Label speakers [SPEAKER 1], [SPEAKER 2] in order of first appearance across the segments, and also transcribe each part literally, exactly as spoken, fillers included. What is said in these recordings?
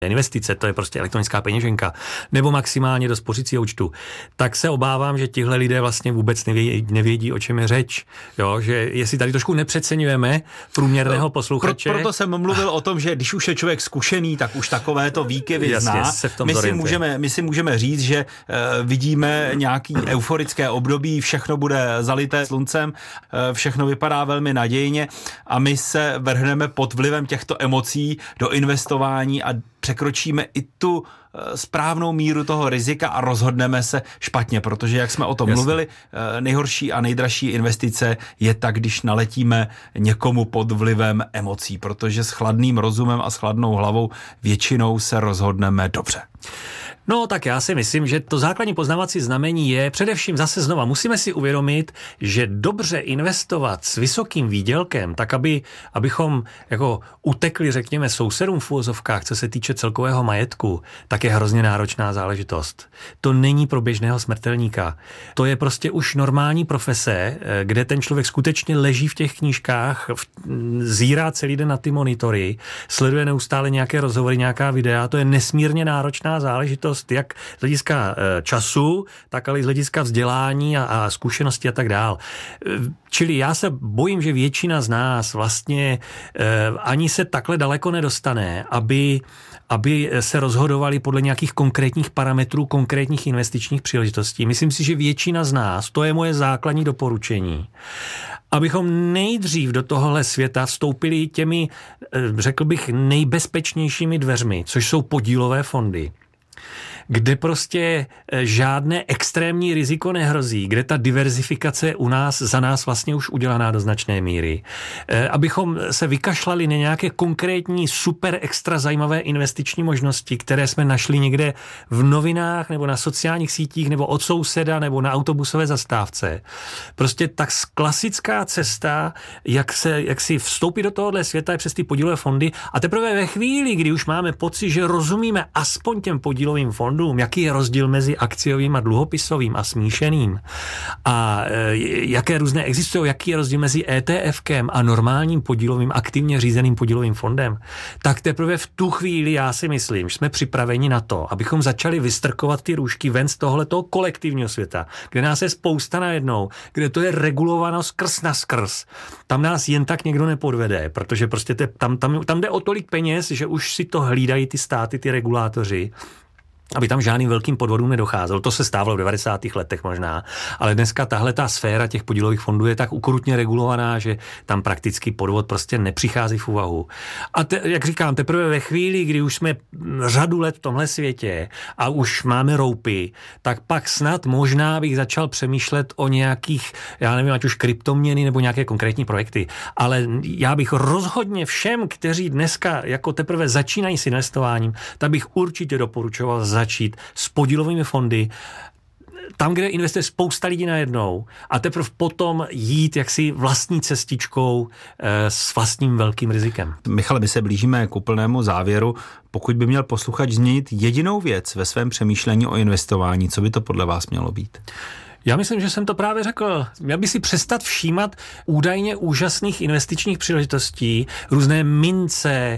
[SPEAKER 1] investice, to je prostě elektronická peněženka, nebo maximálně do spořícího účtu, tak se obávám, že tihle lidé vlastně vůbec nevědí, nevědí o čem je řeč. Jo, že jestli tady trošku nepřeceňujeme průměrného posluchače.
[SPEAKER 2] Pro, proto jsem mluvil o tom, že když už je člověk zkušený, tak už takovéto výkyvy zná. My si, můžeme, my si můžeme říct, že uh, vidíme nějaký euforické období, všechno bude zalité sluncem, uh, všechno vypadá velmi nadějně a my se vrhneme pod vlivem těchto emocí do investování a překročíme i tu správnou míru toho rizika a rozhodneme se špatně, protože jak jsme o tom Jasně. mluvili, nejhorší a nejdražší investice je tak, když naletíme někomu pod vlivem emocí, protože s chladným rozumem a s chladnou hlavou většinou se rozhodneme dobře.
[SPEAKER 1] No tak já si myslím, že to základní poznávací znamení je především zase znova, musíme si uvědomit, že dobře investovat s vysokým výdělkem, tak aby, abychom jako utekli, řekněme, sousedům v uvozovkách, co se týče celkového majetku, tak je hrozně náročná záležitost. To není pro běžného smrtelníka. To je prostě už normální profese, kde ten člověk skutečně leží v těch knížkách, zírá celý den na ty monitory, sleduje neustále nějaké rozhovory, nějaká videa, to je nesmírně náročná záležitost, jak z hlediska času, tak ale i z hlediska vzdělání a, a zkušenosti a tak dál. Čili já se bojím, že většina z nás vlastně eh, ani se takhle daleko nedostane, aby, aby se rozhodovali podle nějakých konkrétních parametrů, konkrétních investičních příležitostí. Myslím si, že většina z nás, to je moje základní doporučení, abychom nejdřív do tohohle světa vstoupili těmi, řekl bych, nejbezpečnějšími dveřmi, což jsou podílové fondy, kde prostě žádné extrémní riziko nehrozí, kde ta diverzifikace je u nás za nás vlastně už udělaná do značné míry. Abychom se vykašlali na nějaké konkrétní super extra zajímavé investiční možnosti, které jsme našli někde v novinách nebo na sociálních sítích nebo od souseda nebo na autobusové zastávce. Prostě tak klasická cesta, jak, se, jak si vstoupit do tohohle světa je přes ty podílové fondy a teprve ve chvíli, kdy už máme pocit, že rozumíme aspoň těm podílovým fondům, jaký je rozdíl mezi akciovým a dluhopisovým a smíšeným a e, jaké různé existují, jaký je rozdíl mezi ETFkem a normálním podílovým, aktivně řízeným podílovým fondem, tak teprve v tu chvíli já si myslím, že jsme připraveni na to, abychom začali vystrkovat ty růžky ven z tohletoho kolektivního světa, kde nás je spousta najednou, kde to je regulováno skrz na skrz. Tam nás jen tak někdo nepodvede, protože prostě te, tam, tam, tam jde o tolik peněz, že už si to hlídají ty státy, ty regulátoři, aby tam žádným velkým podvodům nedocházelo. To se stávalo v devadesátých letech možná, ale dneska tahle ta sféra těch podílových fondů je tak ukrutně regulovaná, že tam prakticky podvod prostě nepřichází v úvahu. A te, jak říkám, teprve ve chvíli, kdy už jsme řadu let v tomhle světě a už máme roupy, tak pak snad možná bych začal přemýšlet o nějakých, já nevím, ať už kryptoměny nebo nějaké konkrétní projekty, ale já bych rozhodně všem, kteří dneska jako teprve začínají s investováním, tak bych určitě doporučoval začít s podílovými fondy, tam, kde investuje spousta lidí najednou a teprve potom jít jaksi vlastní cestičkou e, s vlastním velkým rizikem.
[SPEAKER 2] Michale, my se blížíme k úplnému závěru. Pokud by měl posluchač změnit jedinou věc ve svém přemýšlení o investování, co by to podle vás mělo být?
[SPEAKER 1] Já myslím, že jsem to právě řekl. Měl by si přestat všímat údajně úžasných investičních příležitostí, různé mince e,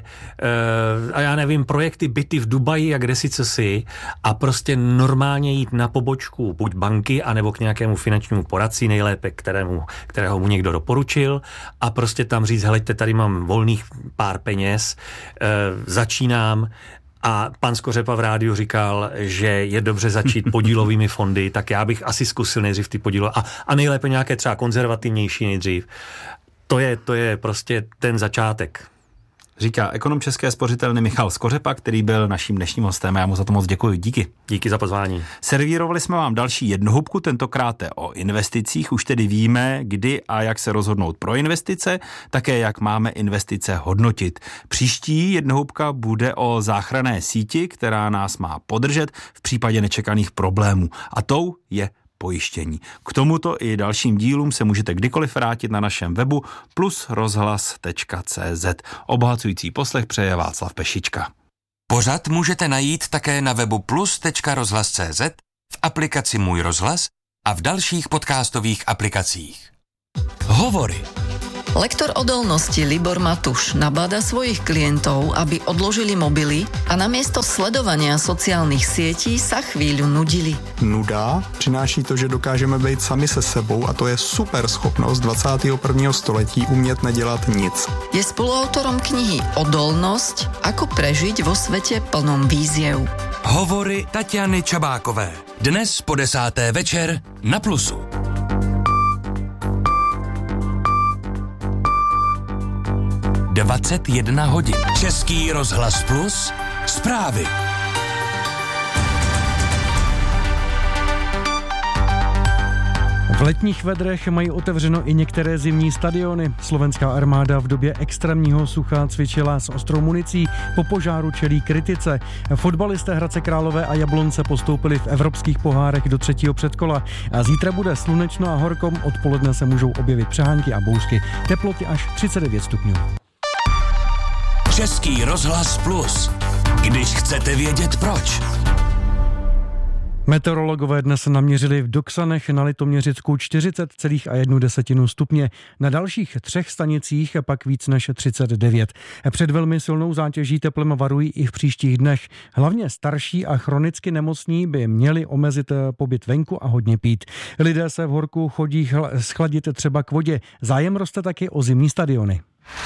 [SPEAKER 1] a já nevím, projekty byty v Dubaji a kde si co si a prostě normálně jít na pobočku buď banky, anebo k nějakému finančnímu poradci nejlépe, kterému, kterého mu někdo doporučil a prostě tam říct, heleďte, tady mám volných pár peněz, e, začínám. A pan Skořepa v rádiu říkal, že je dobře začít podílovými fondy, tak já bych asi zkusil nejdřív ty podílové a, a nejlépe nějaké třeba konzervativnější nejdřív. To je, to je prostě ten začátek.
[SPEAKER 2] Říká ekonom České spořitelny Michal Skořepa, který byl naším dnešním hostem. Já mu za to moc děkuji. Díky.
[SPEAKER 1] Díky za pozvání.
[SPEAKER 2] Servírovali jsme vám další jednohubku, tentokrát o investicích. Už tedy víme, kdy a jak se rozhodnout pro investice, také jak máme investice hodnotit. Příští jednohubka bude o záchranné síti, která nás má podržet v případě nečekaných problémů. A tou je pojištění. K tomuto i dalším dílům se můžete kdykoliv vrátit na našem webu plus rozhlas tečka cé zet. Obohacující poslech přeje Václav Pešička.
[SPEAKER 3] Pořad můžete najít také na webu plus tečka rozhlas tečka cé zet, v aplikaci Můj rozhlas a v dalších podcastových aplikacích. Hovory.
[SPEAKER 4] Lektor odolnosti Libor Matuš nabáda svojich klientov, aby odložili mobily a namiesto sledovania sociálnych sietí sa chvíľu nudili.
[SPEAKER 5] Nuda přináší to, že dokážeme být sami se sebou a to je super schopnost dvacátého prvního století umět nedělat nic.
[SPEAKER 4] Je spoluautorom knihy Odolnosť, ako prežiť vo svete plnom výziev.
[SPEAKER 3] Hovory Tatiany Čabákové. Dnes po desáté večer na Plusu. dvacet jedna hodin. Český rozhlas Plus. Zprávy.
[SPEAKER 6] V letních vedrech mají otevřeno i některé zimní stadiony. Slovenská armáda v době extrémního sucha cvičila s ostrou municí, po požáru čelí kritice. Fotbalisté Hradce Králové a Jablonce postoupili v evropských pohárech do třetího předkola. A zítra bude slunečno a horko, odpoledne se můžou objevit přehánky a bouřky. Teploty až třicet devět stupňů.
[SPEAKER 3] Český rozhlas Plus. Když chcete vědět proč.
[SPEAKER 6] Meteorologové dnes naměřili v Doksanech na Litoměřicku čtyřicet celá jedna stupně, na dalších třech stanicích pak víc než třicet devět. Před velmi silnou zátěží teplem varují i v příštích dnech. Hlavně starší a chronicky nemocní by měli omezit pobyt venku a hodně pít. Lidé se v horku chodí schladit třeba k vodě. Zájem roste taky o zimní stadiony.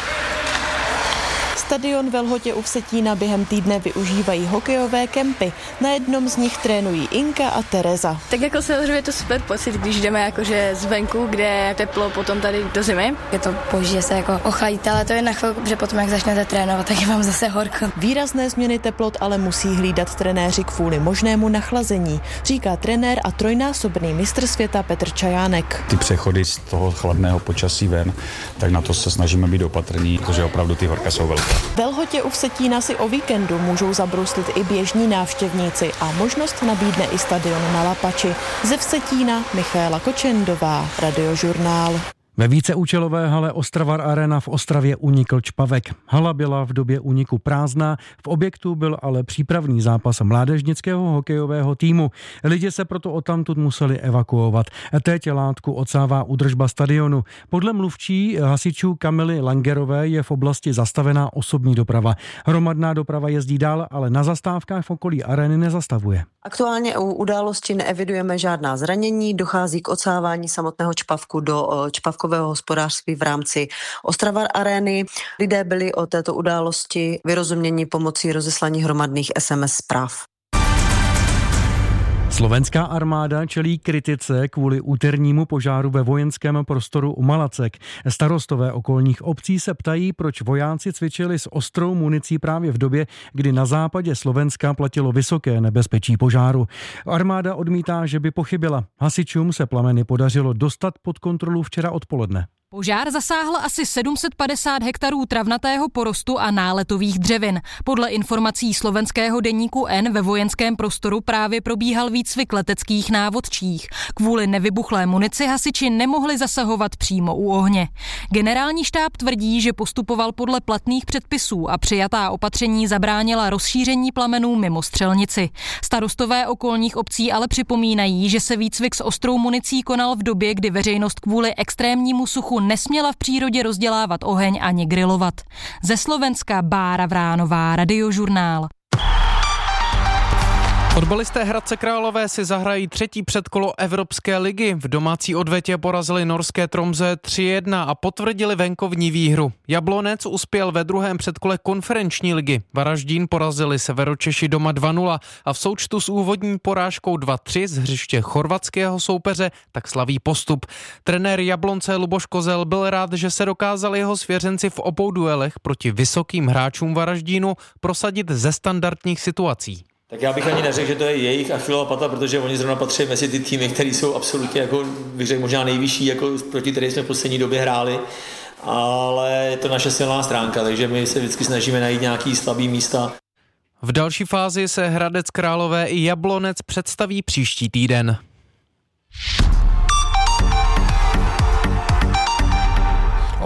[SPEAKER 7] Stadion ve Lhotě u Vsetína během týdne využívají hokejové kempy. Na jednom z nich trénují Inka a Tereza.
[SPEAKER 8] Tak jako samozřejmě je to super pocit, když jdeme jakože zvenku, kde je teplo, potom tady do zimy. Je to boží, že se jako ochladíte, ale to je na chvilku, že potom jak začnete trénovat, tak je vám zase horko.
[SPEAKER 7] Výrazné změny teplot ale musí hlídat trenéři kvůli možnému nachlazení, říká trenér a trojnásobný mistr světa Petr Čajánek.
[SPEAKER 9] Ty přechody z toho chladného počasí ven, tak na to se snažíme být opatrní, protože opravdu ty horka jsou velké.
[SPEAKER 7] Ve Lhotě u Vsetína si o víkendu můžou zabruslit i běžní návštěvníci a možnost nabídne i stadion na Lapači. Ze Vsetína Michaela Kočendová, Radiožurnál.
[SPEAKER 6] Ve víceúčelové hale Ostravar Arena v Ostravě unikl čpavek. Hala byla v době úniku prázdná, v objektu byl ale přípravný zápas mládežnického hokejového týmu. Lidi se proto odtamtud museli evakuovat. Teď látku odsává údržba stadionu. Podle mluvčí hasičů Kamily Langerové je v oblasti zastavená osobní doprava. Hromadná doprava jezdí dál, ale na zastávkách v okolí arény nezastavuje.
[SPEAKER 10] Aktuálně u události neevidujeme žádná zranění, dochází k odsávání samotného čpavku do čpavkového hospodářství v rámci Ostravar arény. Lidé byli o této události vyrozuměni pomocí rozeslání hromadných es em es zpráv.
[SPEAKER 6] Slovenská armáda čelí kritice kvůli úternímu požáru ve vojenském prostoru u Malacek. Starostové okolních obcí se ptají, proč vojáci cvičili s ostrou municí právě v době, kdy na západě Slovenska platilo vysoké nebezpečí požáru. Armáda odmítá, že by pochybila. Hasičům se plameny podařilo dostat pod kontrolu včera odpoledne.
[SPEAKER 11] Požár zasáhl asi sedm set padesát hektarů travnatého porostu a náletových dřevin. Podle informací slovenského deníku N ve vojenském prostoru právě probíhal výcvik leteckých návodčích. Kvůli nevybuchlé munici hasiči nemohli zasahovat přímo u ohně. Generální štáb tvrdí, že postupoval podle platných předpisů a přijatá opatření zabránila rozšíření plamenů mimo střelnici. Starostové okolních obcí ale připomínají, že se výcvik s ostrou municí konal v době, kdy veřejnost kvůli extrémnímu suchu nesměla v přírodě rozdělávat oheň ani grilovat. Ze Slovenska Bára Vránová, Radiožurnál.
[SPEAKER 12] Fotbalisté Hradce Králové si zahrají třetí předkolo Evropské ligy. V domácí odvetě porazili norské Tromsø tři jedna a potvrdili venkovní výhru. Jablonec uspěl ve druhém předkole konferenční ligy. Varaždín porazili Severočeši doma dva nula a v součtu s úvodní porážkou dva tři z hřiště chorvatského soupeře tak slaví postup. Trenér Jablonce Luboš Kozel byl rád, že se dokázali jeho svěřenci v obou duelech proti vysokým hráčům Varaždínu prosadit ze standardních situací.
[SPEAKER 13] Tak já bych ani neřekl, že to je jejich Achillova pata, protože oni zrovna patří mezi ty týmy, které jsou absolutně, jako bych řekl, možná nejvyšší, jako proti které jsme v poslední době hráli, ale je to naše silná stránka, takže my se vždycky snažíme najít nějaký slabý místa.
[SPEAKER 12] V další fázi se Hradec Králové i Jablonec představí příští týden.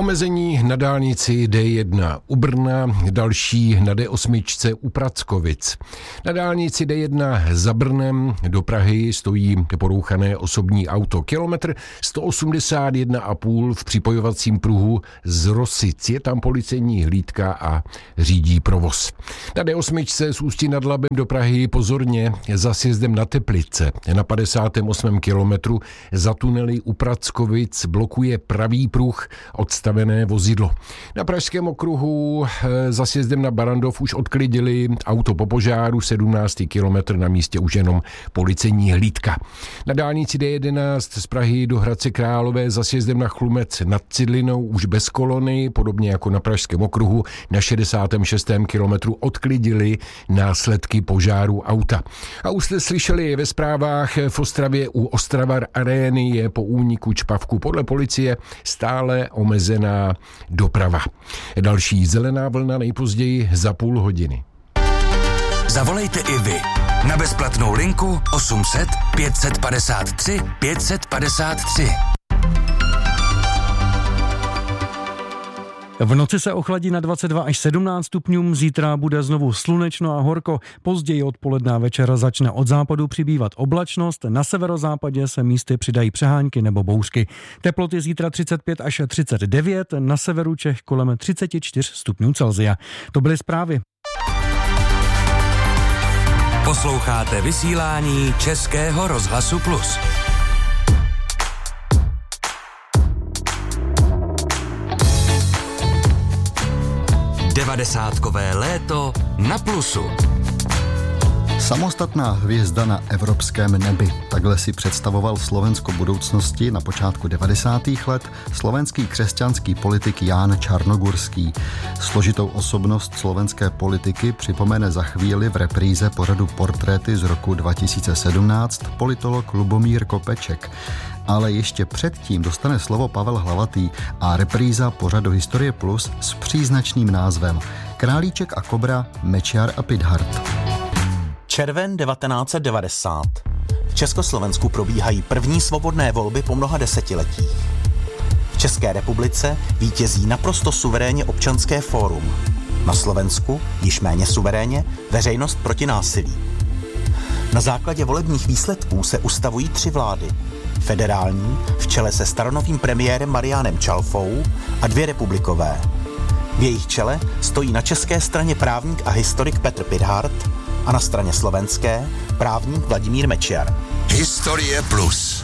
[SPEAKER 14] Omezení na dálnici D jedna u Brna, další na D osm u Prackovic. Na dálnici D jedna za Brnem do Prahy stojí porouchané osobní auto. Kilometr sto osmdesát jedna a půl v připojovacím pruhu z Rosic. Je tam policejní hlídka a řídí provoz. Na D osm z Ústí nad Labem do Prahy pozorně za sjezdem na Teplice. Na padesátém osmém kilometru za tunely u Prackovic blokuje pravý pruh odstavené vozidlo. Na Pražském okruhu za sjezdem na Barandov už odklidili auto po požáru, sedmnáctý kilometr, na místě už jenom policejní hlídka. Na dálnici D jedenáct z Prahy do Hradce Králové za sjezdem na Chlumec nad Cidlinou už bez kolony, podobně jako na Pražském okruhu na šedesátém šestém kilometru odklidili následky požáru auta. A už jste slyšeli ve zprávách, v Ostravě u Ostravar Arény je po úniku čpavku podle policie stále omezená doprava. Další zelená vlna nejpozději za půl hodiny.
[SPEAKER 3] Zavolejte i vy na bezplatnou linku osm set pět set padesát tři pět set padesát tři.
[SPEAKER 6] V noci se ochladí na dvacet dva až sedmnáct stupňů, zítra bude znovu slunečno a horko, později odpoledne a večer začne od západu přibývat oblačnost, na severozápadě se místy přidají přehánky nebo bouřky. Teploty zítra třicet pět až třicet devět, na severu Čech kolem třicet čtyři stupňů Celsia. To byly zprávy.
[SPEAKER 3] Posloucháte vysílání Českého rozhlasu Plus. Devadesátkové léto na Plusu.
[SPEAKER 15] Samostatná hvězda na evropském nebi. Takhle si představoval Slovensko budoucnosti na počátku devadesátých let slovenský křesťanský politik Ján Čarnogurský. Složitou osobnost slovenské politiky připomene za chvíli v repríze pořadu Portréty z roku dva tisíce sedmnáct politolog Lubomír Kopeček. Ale ještě předtím dostane slovo Pavel Hlavatý a repríza pořadu Historie Plus s příznačným názvem Králíček a kobra, Mečiar a Pithart.
[SPEAKER 16] Červen devatenáct set devadesát. V Československu probíhají první svobodné volby po mnoha desetiletích. V České republice vítězí naprosto suverénně Občanské fórum. Na Slovensku, již méně suverénně, Veřejnost proti násilí. Na základě volebních výsledků se ustavují tři vlády. Federální, v čele se staronovým premiérem Mariánem Čalfou, a dvě republikové. V jejich čele stojí na české straně právník a historik Petr Pithart a na straně slovenské právník Vladimír Mečiar.
[SPEAKER 3] Historie Plus.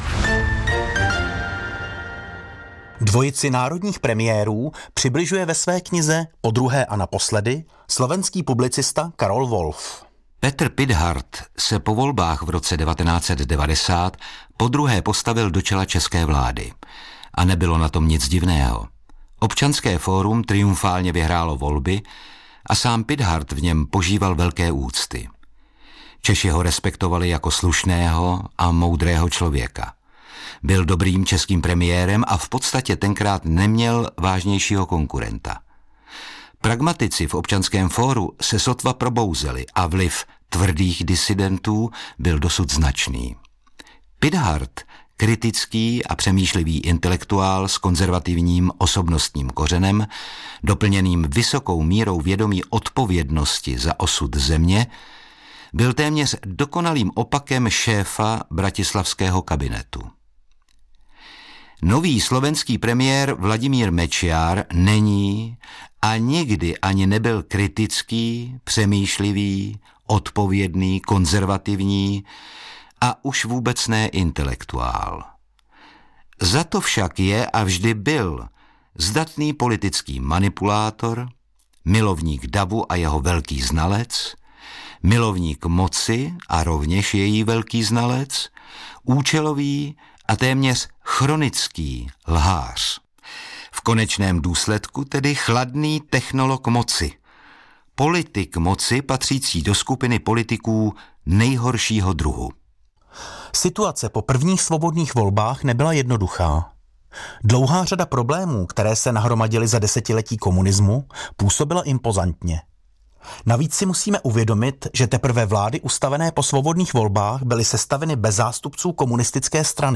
[SPEAKER 16] Dvojici národních premiérů přibližuje ve své knize Podruhé a naposledy slovenský publicista Karol Wolf.
[SPEAKER 3] Petr Pithart se po volbách v roce devatenáct set devadesát podruhé postavil do čela české vlády. A nebylo na tom nic divného. Občanské fórum triumfálně vyhrálo volby a sám Pithart v něm požíval velké úcty. Češi ho respektovali jako slušného a moudrého člověka. Byl dobrým českým premiérem a v podstatě tenkrát neměl vážnějšího konkurenta. Pragmatici v Občanském fóru se sotva probouzeli a vliv tvrdých disidentů byl dosud značný. Pithart, kritický a přemýšlivý intelektuál s konzervativním osobnostním kořenem, doplněným vysokou mírou vědomí odpovědnosti za osud země, byl téměř dokonalým opakem šéfa bratislavského kabinetu. Nový slovenský premiér Vladimír Mečiar není a nikdy ani nebyl kritický, přemýšlivý, odpovědný, konzervativní a už vůbec ne intelektuál. Za to však je a vždy byl zdatný politický manipulátor, milovník davu a jeho velký znalec, milovník moci a rovněž její velký znalec, účelový a téměř chronický lhář. V konečném důsledku tedy chladný technolog moci. Politik moci patřící do skupiny politiků nejhoršího druhu.
[SPEAKER 16] Situace po prvních svobodných volbách nebyla jednoduchá. Dlouhá řada problémů, které se nahromadily za desetiletí komunismu, působila impozantně. Navíc si musíme uvědomit, že teprve vlády ustavené po svobodných volbách byly sestaveny bez zástupců komunistické strany,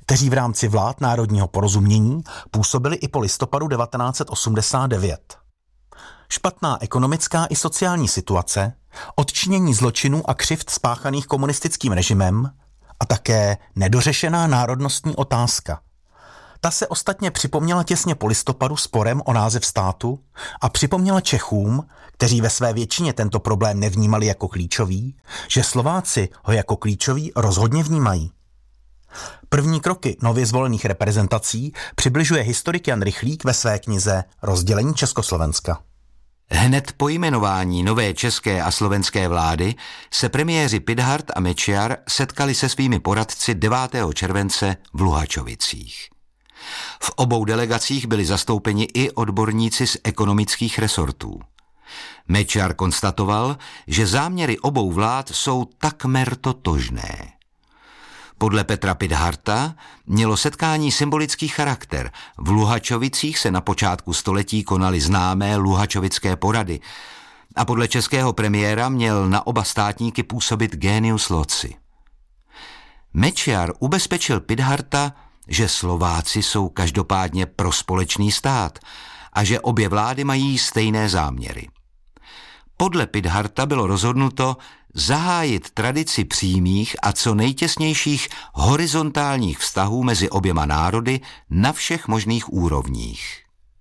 [SPEAKER 16] kteří v rámci vlád národního porozumění působili i po listopadu devatenáct set osmdesát devět. Špatná ekonomická i sociální situace, odčinění zločinů a křivd spáchaných komunistickým režimem a také nedořešená národnostní otázka. Ta se ostatně připomněla těsně po listopadu sporem o název státu a připomněla Čechům, kteří ve své většině tento problém nevnímali jako klíčový, že Slováci ho jako klíčový rozhodně vnímají. První kroky nově zvolených reprezentací přibližuje historik Jan Rychlík ve své knize Rozdělení Československa.
[SPEAKER 3] Hned po jmenování nové české a slovenské vlády se premiéři Pithart a Mečiar setkali se svými poradci devátého července v Luhačovicích. V obou delegacích byli zastoupeni i odborníci z ekonomických resortů. Mečiar konstatoval, že záměry obou vlád jsou takmer totožné. Podle Petra Pitharta mělo setkání symbolický charakter. V Luhačovicích se na počátku století konaly známé luhačovické porady a podle českého premiéra měl na oba státníky působit genius loci. Mečiar ubezpečil Pitharta, že Slováci jsou každopádně pro společný stát a že obě vlády mají stejné záměry. Podle Pitharta bylo rozhodnuto zahájit tradici přímých a co nejtěsnějších horizontálních vztahů mezi oběma národy na všech možných úrovních.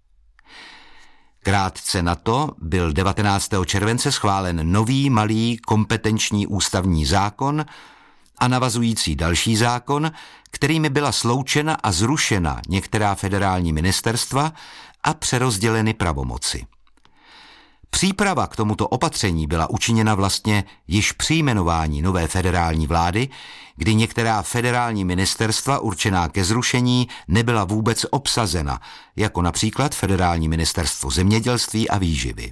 [SPEAKER 3] Krátce na to byl devatenáctého července schválen nový malý kompetenční ústavní zákon a navazující další zákon, kterými byla sloučena a zrušena některá federální ministerstva a přerozděleny pravomoci. Příprava k tomuto opatření byla učiněna vlastně již při jmenování nové federální vlády, kdy některá federální ministerstva určená ke zrušení nebyla vůbec obsazena, jako například Federální ministerstvo zemědělství a výživy.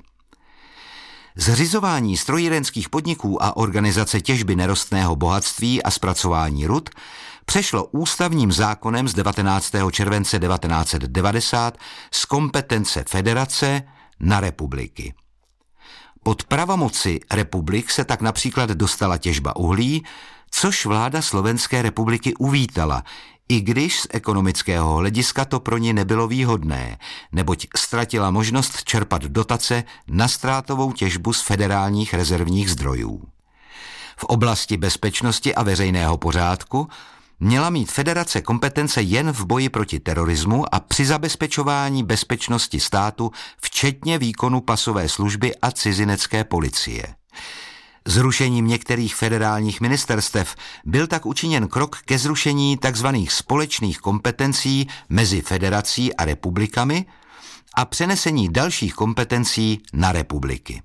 [SPEAKER 3] Zřizování strojírenských podniků a organizace těžby nerostného bohatství a zpracování rud přešlo ústavním zákonem z devatenáctého července devatenáct set devadesát z kompetence federace na republiky. Pod pravomoci republik se tak například dostala těžba uhlí, což vláda Slovenské republiky uvítala, i když z ekonomického hlediska to pro ní nebylo výhodné, neboť ztratila možnost čerpat dotace na ztrátovou těžbu z federálních rezervních zdrojů. V oblasti bezpečnosti a veřejného pořádku měla mít federace kompetence jen v boji proti terorismu a při zabezpečování bezpečnosti státu, včetně výkonu pasové služby a cizinecké policie. Zrušením některých federálních ministerstev byl tak učiněn krok ke zrušení tzv. Společných kompetencí mezi federací a republikami a přenesení dalších kompetencí na republiky.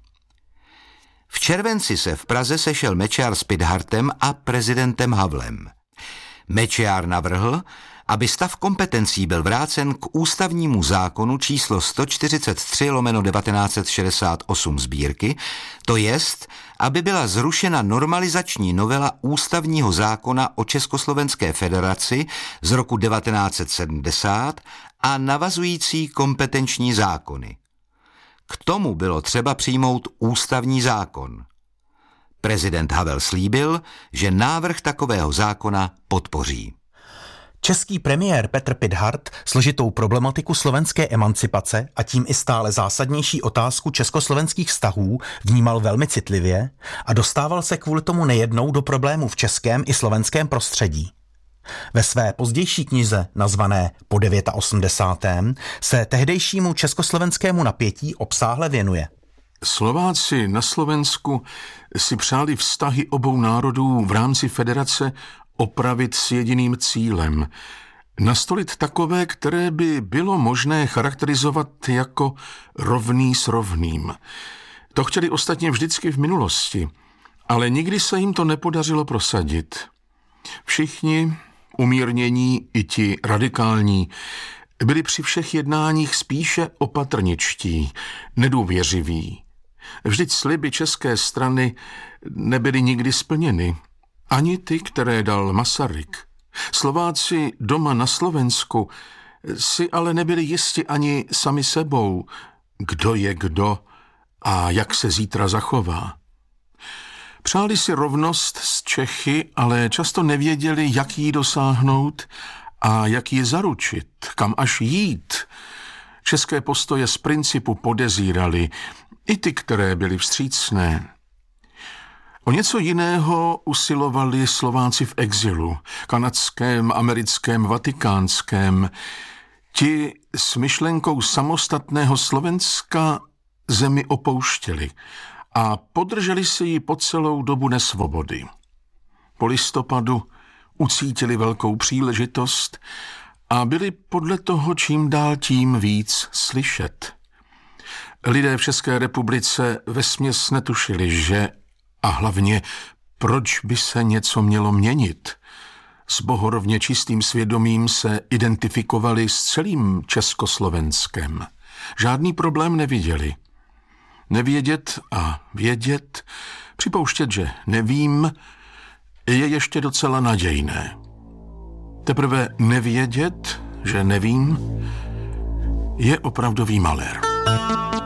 [SPEAKER 3] V červenci se v Praze sešel Mečiar s Pithartem a prezidentem Havlem. Mečiar navrhl, aby stav kompetencí byl vrácen k ústavnímu zákonu číslo sto čtyřicet tři lomeno devatenáct set šedesát osm sbírky, to jest, aby byla zrušena normalizační novela ústavního zákona o Československé federaci z roku devatenáct set sedmdesát a navazující kompetenční zákony. K tomu bylo třeba přijmout ústavní zákon. Prezident Havel slíbil, že návrh takového zákona podpoří.
[SPEAKER 16] Český premiér Petr Pithart složitou problematiku slovenské emancipace a tím i stále zásadnější otázku československých vztahů vnímal velmi citlivě a dostával se kvůli tomu nejednou do problémů v českém i slovenském prostředí. Ve své pozdější knize, nazvané Po osmdesátém devátém, se tehdejšímu československému napětí obsáhle věnuje.
[SPEAKER 17] Slováci na Slovensku si přáli vztahy obou národů v rámci federace opravit s jediným cílem. Nastolit takové, které by bylo možné charakterizovat jako rovný s rovným. To chtěli ostatně vždycky v minulosti, ale nikdy se jim to nepodařilo prosadit. Všichni, umírnění i ti radikální, byli při všech jednáních spíše opatrničtí, nedůvěřiví. Vždyť sliby české strany nebyly nikdy splněny. Ani ty, které dal Masaryk. Slováci doma na Slovensku si ale nebyli jisti ani sami sebou, kdo je kdo a jak se zítra zachová. Přáli si rovnost s Čechy, ale často nevěděli, jak jí dosáhnout a jak ji zaručit, kam až jít. České postoje z principu podezírali, i ty, které byly vstřícné. O něco jiného usilovali Slováci v exilu, kanadském, americkém, vatikánském. Ti s myšlenkou samostatného Slovenska zemi opouštěli a podrželi si ji po celou dobu nesvobody. Po listopadu ucítili velkou příležitost a byli podle toho čím dál tím víc slyšet. Lidé v České republice vesměs netušili, že a hlavně proč by se něco mělo měnit. S bohorovně čistým svědomím se identifikovali s celým Československem. Žádný problém neviděli. Nevědět a vědět, připouštět, že nevím, je ještě docela nadějné. Teprve nevědět, že nevím, je opravdový malér.